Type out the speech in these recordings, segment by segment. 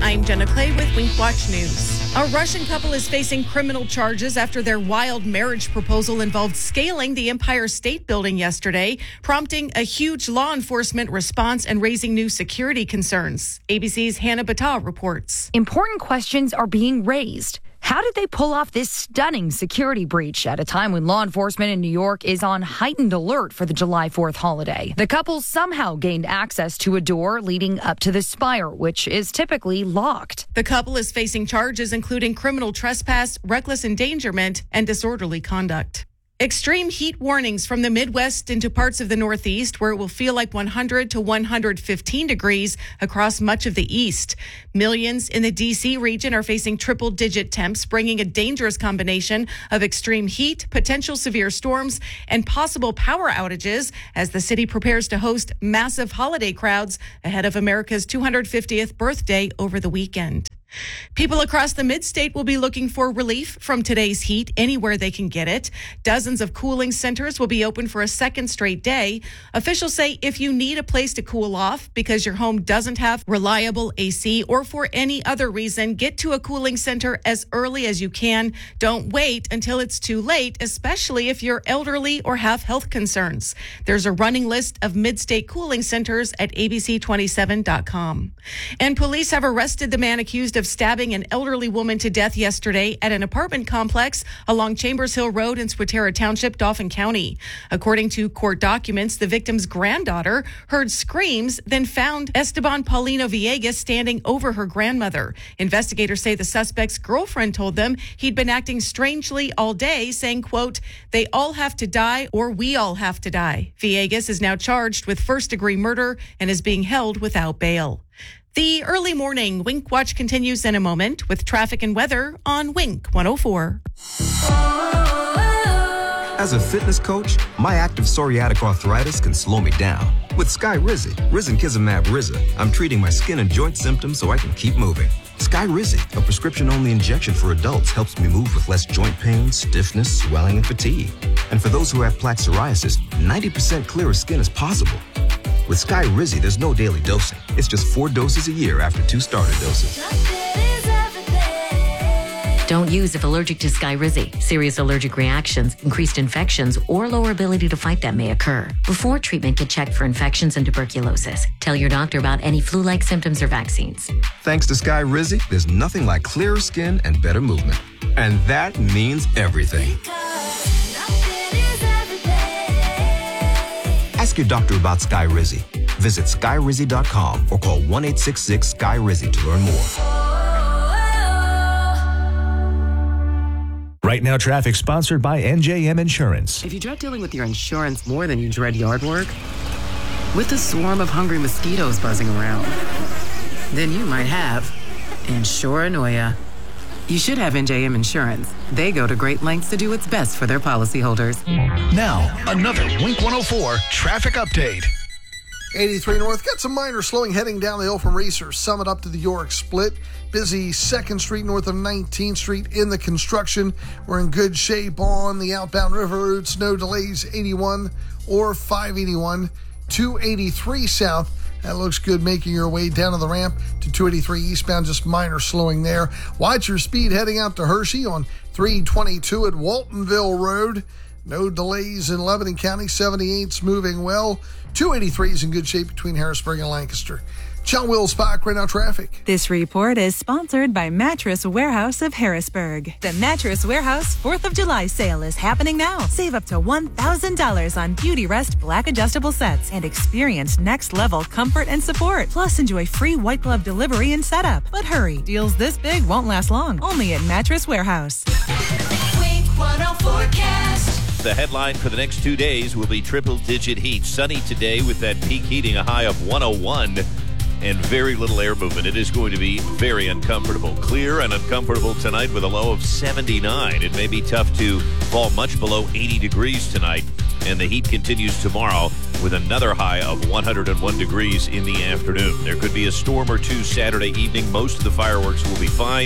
I'm Jenna Clay with Wink Watch News. A Russian couple is facing criminal charges after their wild marriage proposal involved scaling the Empire State Building yesterday, prompting a huge law enforcement response and raising new security concerns. ABC's Hannah Battah reports. Important questions are being raised. How did they pull off this stunning security breach at a time when law enforcement in New York is on heightened alert for the July 4th holiday? The couple somehow gained access to a door leading up to the spire, which is typically locked. The couple is facing charges including criminal trespass, reckless endangerment, and disorderly conduct. Extreme heat warnings from the Midwest into parts of the Northeast, where it will feel like 100 to 115 degrees across much of the East. Millions in the D.C. region are facing triple-digit temps, bringing a dangerous combination of extreme heat, potential severe storms, and possible power outages as the city prepares to host massive holiday crowds ahead of America's 250th birthday over the weekend. People across the mid-state will be looking for relief from today's heat anywhere they can get it. Dozens of cooling centers will be open for a second straight day. Officials say if you need a place to cool off because your home doesn't have reliable AC or for any other reason, get to a cooling center as early as you can. Don't wait until it's too late, especially if you're elderly or have health concerns. There's a running list of mid-state cooling centers at abc27.com. And police have arrested the man accused of stabbing an elderly woman to death yesterday at an apartment complex along Chambers Hill Road in Swaterra Township, Dauphin County. According to court documents, the victim's granddaughter heard screams, then found Esteban Paulino Villegas standing over her grandmother. Investigators say the suspect's girlfriend told them he'd been acting strangely all day, saying, quote, "They all have to die or we all have to die." Villegas is now charged with first-degree murder and is being held without bail. The early morning Wink Watch continues in a moment with traffic and weather on Wink 104. As a fitness coach, my active psoriatic arthritis can slow me down. With Skyrizi, Risankizumab Riza, I'm treating my skin and joint symptoms so I can keep moving. Skyrizi, a prescription-only injection for adults, helps me move with less joint pain, stiffness, swelling, and fatigue. And for those who have plaque psoriasis, 90% clearer skin is possible. With Skyrizi, there's no daily dosing. It's just 4 doses a year after 2 starter doses. Don't use if allergic to Skyrizi. Serious allergic reactions, increased infections, or lower ability to fight them may occur. Before treatment, get checked for infections and tuberculosis. Tell your doctor about any flu-like symptoms or vaccines. Thanks to Skyrizi, there's nothing like clearer skin and better movement. And that means everything. Ask your doctor about Skyrizi. Visit Skyrizi.com or call 1-866-SKY-RIZI to learn more. Right Now traffic sponsored by NJM Insurance. If you dread dealing with your insurance more than you dread yard work, with a swarm of hungry mosquitoes buzzing around, then you might have Insuranoia. You should have NJM Insurance. They go to great lengths to do what's best for their policyholders. Now, another Wink 104 traffic update. 83 North, got some minor slowing heading down the hill from Research Summit up to the York Split. Busy 2nd Street north of 19th Street in the construction. We're in good shape on the outbound river routes. No delays, 81 or 581. 283 south. That looks good, making your way down to the ramp to 283 eastbound, just minor slowing there. Watch your speed heading out to Hershey on 322 at Waltonville Road. No delays in Lebanon County, 78's moving well. 283's in good shape between Harrisburg and Lancaster. John Wills back right now traffic. This report is sponsored by Mattress Warehouse of Harrisburg. The Mattress Warehouse 4th of July sale is happening now. Save up to $1,000 on Beauty Rest Black adjustable sets and experience next level comfort and support. Plus enjoy free white glove delivery and setup. But hurry, deals this big won't last long. Only at Mattress Warehouse. Wink 104 forecast. The headline for the next 2 days will be triple-digit heat. Sunny today with that peak heating, a high of 101. And very little air movement. It is going to be very uncomfortable. Clear and uncomfortable tonight with a low of 79. It may be tough to fall much below 80 degrees tonight. And the heat continues tomorrow with another high of 101 degrees in the afternoon. There could be a storm or two Saturday evening. Most of the fireworks will be fine.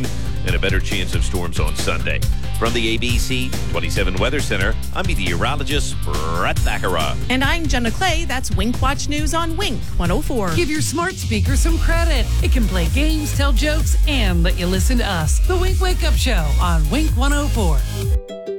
and a better chance of storms on Sunday. From the ABC 27 Weather Center, I'm meteorologist Brett Thakara. And I'm Jenna Clay. That's Wink Watch News on Wink 104. Give your smart speaker some credit. It can play games, tell jokes, and let you listen to us. The Wink Wake Up Show on Wink 104.